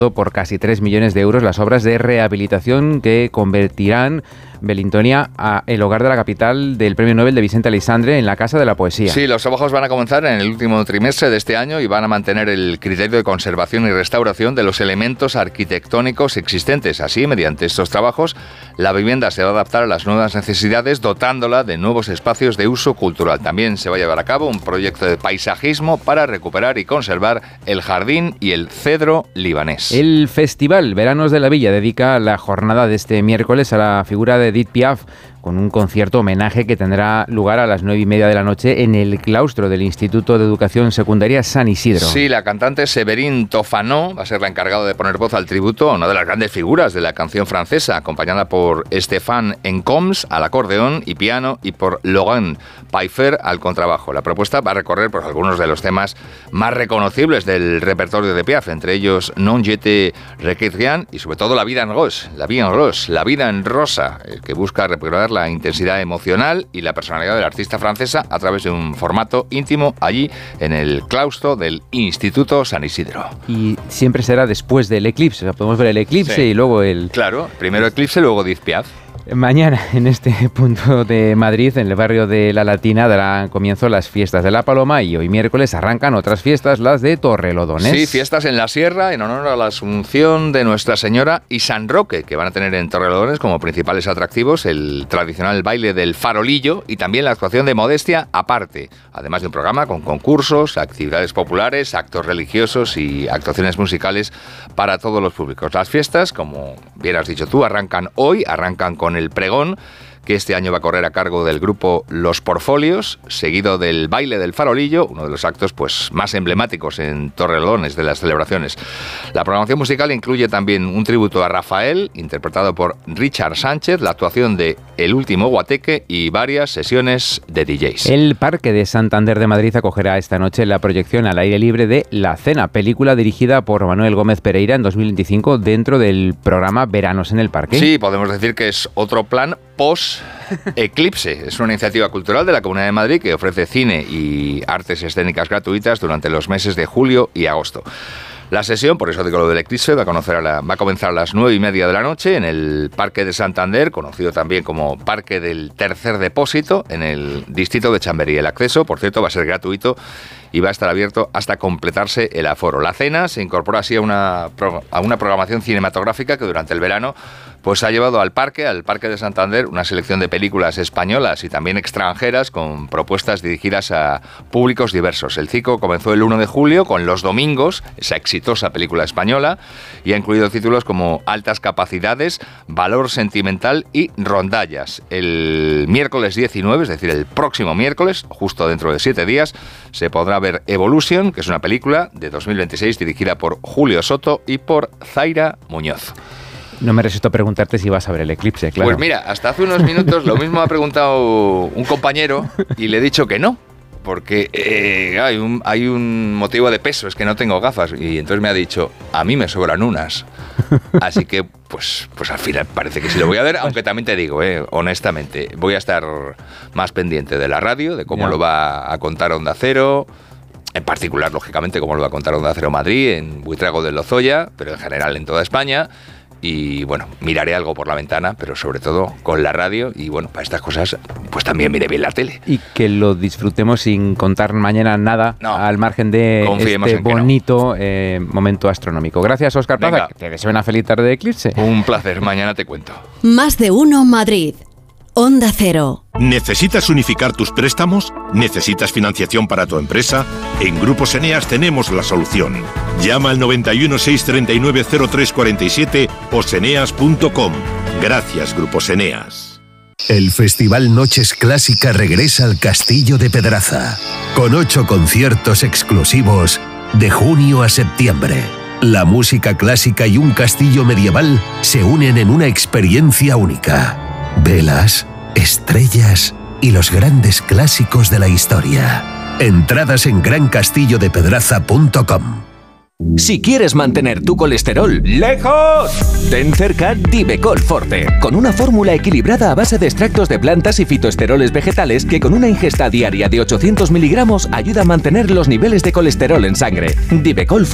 por casi 3 millones de euros las obras de rehabilitación que convertirán Belintonia el hogar de la capital del Premio Nobel de Vicente Aleixandre en la Casa de la Poesía. Sí, los trabajos van a comenzar en el último trimestre de este año y van a mantener el criterio de conservación y restauración de los elementos arquitectónicos existentes. Así, mediante estos trabajos, la vivienda se va a adaptar a las nuevas necesidades, dotándola de nuevos espacios de uso cultural. También se va a llevar a cabo un proyecto de paisajismo para recuperar y conservar el jardín y el cedro libanés. El Festival Veranos de la Villa dedica la jornada de este miércoles a la figura de Edith Piaf, con un concierto homenaje que tendrá lugar a las 9:30 de la noche en el claustro del Instituto de Educación Secundaria San Isidro. Sí, la cantante Séverine Tofano va a ser la encargada de poner voz al tributo a una de las grandes figuras de la canción francesa, acompañada por Stéphane Encoms al acordeón y piano y por Laurent Pfeiffer al contrabajo. La propuesta va a recorrer por algunos de los temas más reconocibles del repertorio de Piaf, entre ellos Non je te regrette rien y sobre todo La vida en rose, La vida en rosa, que busca recuperar la intensidad emocional y la personalidad de la artista francesa a través de un formato íntimo allí en el claustro del Instituto San Isidro. Y siempre será después del eclipse, o sea, podemos ver el eclipse sí. Y luego el... Claro, primero eclipse, luego Edith Piaf. Mañana, en este punto de Madrid, en el barrio de La Latina, darán comienzo las fiestas de la Paloma y hoy miércoles arrancan otras fiestas, las de Torrelodones. Sí, fiestas en la Sierra en honor a la Asunción de Nuestra Señora y San Roque, que van a tener en Torrelodones como principales atractivos el tradicional baile del farolillo y también la actuación de Modestia aparte, además de un programa con concursos, actividades populares, actos religiosos y actuaciones musicales para todos los públicos. Las fiestas, como bien has dicho tú, arrancan con el pregón, que este año va a correr a cargo del grupo Los Porfolios, seguido del baile del farolillo, uno de los actos pues más emblemáticos en Torrelodones de las celebraciones. La programación musical incluye también un tributo a Rafael, interpretado por Richard Sánchez, la actuación de El Último Guateque y varias sesiones de DJs. El Parque de Santander de Madrid acogerá esta noche la proyección al aire libre de La Cena, película dirigida por Manuel Gómez Pereira en 2025 dentro del programa Veranos en el Parque. Sí, podemos decir que es otro plan post-eclipse. Es una iniciativa cultural de la Comunidad de Madrid que ofrece cine y artes escénicas gratuitas durante los meses de julio y agosto. La sesión, por eso digo lo del eclipse, va a comenzar a las 9:30 de la noche en el Parque de Santander, conocido también como Parque del Tercer Depósito, en el distrito de Chamberí. El acceso, por cierto, va a ser gratuito y va a estar abierto hasta completarse el aforo. La cena se incorpora así a una programación cinematográfica que durante el verano pues ha llevado al Parque de Santander, una selección de películas españolas y también extranjeras con propuestas dirigidas a públicos diversos. El ciclo comenzó el 1 de julio con Los Domingos, esa exitosa película española, y ha incluido títulos como Altas Capacidades, Valor Sentimental y Rondallas. El miércoles 19, es decir, el próximo miércoles, justo dentro de 7 días, se podrá ver Evolution, que es una película de 2026 dirigida por Julio Soto y por Zaira Muñoz. No me resisto a preguntarte si vas a ver el eclipse, claro. Pues mira, hasta hace unos minutos lo mismo ha preguntado un compañero y le he dicho que no, porque hay un motivo de peso, es que no tengo gafas, y entonces me ha dicho, a mí me sobran unas. Así que, pues al final parece que sí lo voy a ver, aunque también te digo, honestamente, voy a estar más pendiente de la radio, de cómo lo va a contar Onda Cero, en particular, lógicamente, cómo lo va a contar Onda Cero Madrid, en Buitrago de Lozoya, pero en general en toda España. Y bueno, miraré algo por la ventana, pero sobre todo con la radio. Y bueno, para estas cosas, pues también mire bien la tele. Y que lo disfrutemos sin contar mañana nada, al margen de este bonito momento astronómico. Gracias, Óscar Plaza. Que te deseo una feliz tarde de eclipse. Un placer, mañana te cuento. Más de uno Madrid. Onda Cero. ¿Necesitas unificar tus préstamos? ¿Necesitas financiación para tu empresa? En Grupos Eneas tenemos la solución. Llama al 91 639 0347 o seneas.com. Gracias, Grupos Eneas. El Festival Noches Clásica regresa al Castillo de Pedraza, con 8 conciertos exclusivos de junio a septiembre. La música clásica y un castillo medieval se unen en una experiencia única. Velas, estrellas y los grandes clásicos de la historia. Entradas en grancastillodepedraza.com. Si quieres mantener tu colesterol lejos, ten cerca Divecol Forte, con una fórmula equilibrada a base de extractos de plantas y fitoesteroles vegetales que con una ingesta diaria de 800 miligramos ayuda a mantener los niveles de colesterol en sangre. Divecol